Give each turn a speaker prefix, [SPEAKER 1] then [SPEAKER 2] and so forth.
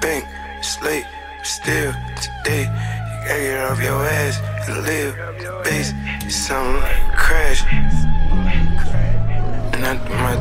[SPEAKER 1] bank, it's late, but still today. You gotta get off your ass and live. The base, it sound like a crash. And after my